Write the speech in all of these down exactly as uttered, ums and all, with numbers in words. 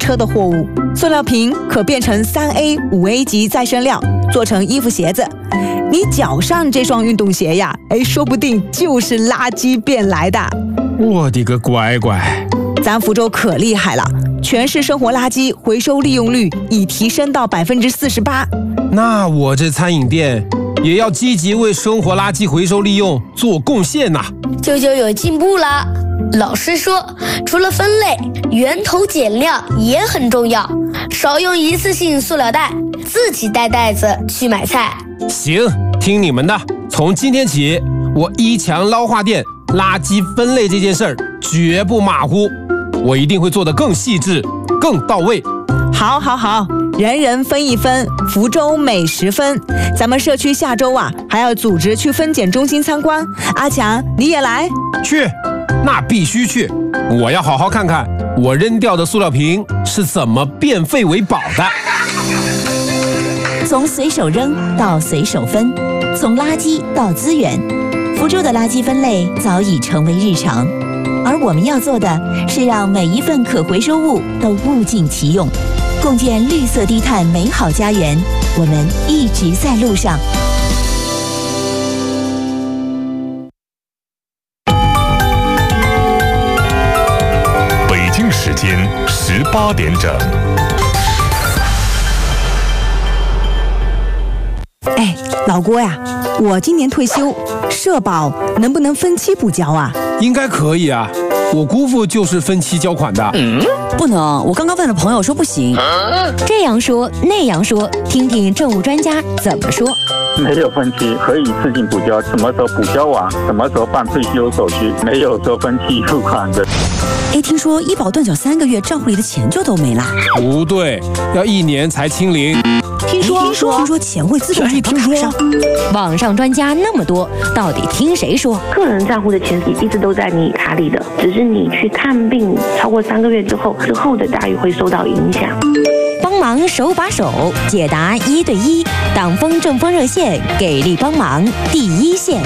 车的货物。塑料瓶可变成三 A、五 A 级再生料，做成衣服鞋子。你脚上这双运动鞋呀，哎，说不定就是垃圾变来的。 我的个乖乖！ 咱福州可厉害了，全市生活垃圾回收利用率已提升到百分之四十八。 那我这餐饮店也要积极为生活垃圾回收利用做贡献呐、啊！ 舅舅有进步了。老师说，除了分类，源头减量也很重要，少用一次性塑料袋，自己带袋子去买菜。 行，听你们的。从今天起，我一强捞化店垃圾分类这件事儿绝不马虎，我一定会做得更细致、更到位。 好，好，好，人人分一分，福州美食分。咱们社区下周啊，还要组织去分拣中心参观。阿强，你也来？ 去。那必须去！我要好好看看我扔掉的塑料瓶是怎么变废为宝的。 从随手扔到随手分，从垃圾到资源，福州的垃圾分类早已成为日常。而我们要做的是让每一份可回收物都物尽其用，共建绿色低碳美好家园。我们一直在路上。 时间十八点整。 哎，老郭呀，我今年退休，社保能不能分期补交啊？ 应该可以啊，我姑父就是分期交款的。 嗯，不能，我刚刚问了朋友说不行。 这样说那样说，听听政务专家怎么说。 没有分期，可以自行补交，什么时候补交完，什么时候办退休手续，没有说分期付款的。 哎，听说医保断缴三个月，账户里的钱就都没了。 不对，要一年才清零。 听说听说听说钱会自动转到卡上。 网上专家那么多，到底听谁说？ 个人账户的钱一直都在你卡里的，只是你去看病超过三个月之后，之后的待遇会受到影响。 帮忙手把手解答一对一，党风政风热线给力帮忙第一线。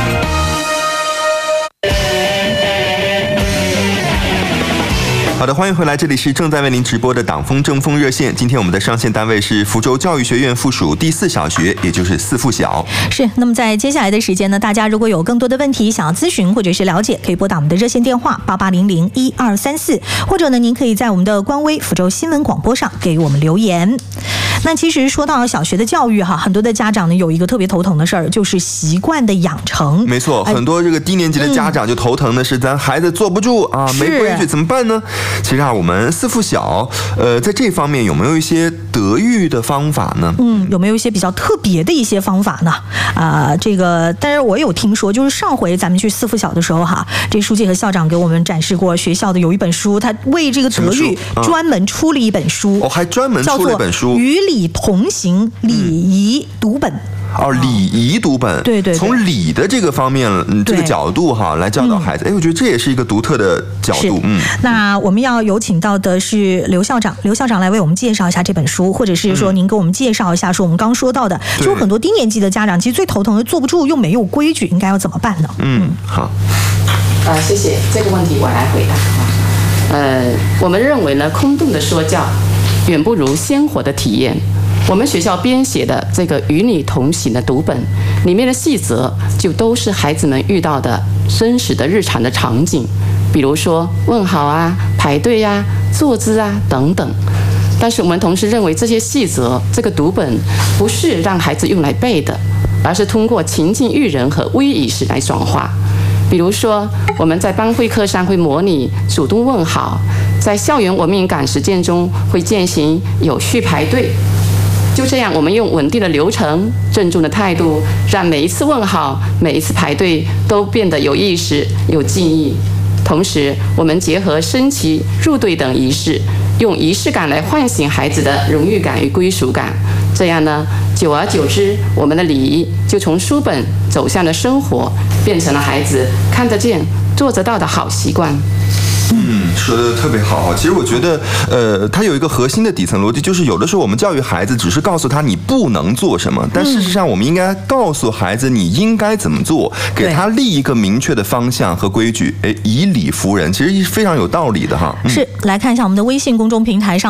好的，欢迎回来，这里是正在为您直播的党风政风热线。今天我们的上线单位是福州教育学院附属第四小学，也就是四附小。 是，那么在接下来的时间呢，大家如果有更多的问题想要咨询或者是了解，可以拨打我们的热线电话八八零零一二三四，或者呢，您可以在我们的官微福州新闻广播上给我们留言。那其实说到小学的教育哈，很多的家长呢有一个特别头疼的事儿，就是习惯的养成。 没错，很多这个低年级的家长就头疼的是咱孩子坐不住啊，没规矩怎么办呢？其实啊，我们四附小呃在这方面有没有一些德育的方法呢？ 嗯，有没有一些比较特别的一些方法呢？啊、呃，这个，但是我有听说，就是上回咱们去四附小的时候哈，这书记和校长给我们展示过学校的有一本书，他为这个德育专门出了一本书， 哦，还专门出了一本书， 叫做《与礼同行礼仪读本》。 哦，礼仪读本， 对 对, 对， 从礼的这个方面，嗯，这个角度哈来教导孩子，哎、嗯，我觉得这也是一个独特的角度。嗯， 那我们要有请到的是刘校长，刘校长来为我们介绍一下这本书，或者是说您给我们介绍一下，说我们刚说到的，嗯、就很多低年级的家长其实最头疼的坐不住又没有规矩，应该要怎么办呢？ 嗯，好。 呃，谢谢这个问题我来回答。呃，我们认为呢，空洞的说教远不如鲜活的体验。我们学校编写的这个与你同行的读本里面的细则，就都是孩子们遇到的真实的日常的场景，比如说问好啊、排队啊、坐姿啊等等。但是我们同时认为这些细则，这个读本不是让孩子用来背的，而是通过情境育人和微仪式来转化。比如说我们在班会课上会模拟主动问好，在校园文明感实践中会践行有序排队。就这样，我们用稳定的流程、郑重的态度，让每一次问好、每一次排队都变得有意识、有敬意。同时，我们结合升旗、入队等仪式，用仪式感来唤醒孩子的荣誉感与归属感。这样呢，久而久之，我们的礼仪就从书本走向了生活，变成了孩子看得见、做得到的好习惯。 嗯，说的特别好。其实我觉得，呃，它有一个核心的底层逻辑，就是有的时候我们教育孩子，只是告诉他你不能做什么，但事实上我们应该告诉孩子你应该怎么做，给他立一个明确的方向和规矩，哎，以理服人，其实是非常有道理的哈。 嗯、是，来看一下我们的微信公众平台上。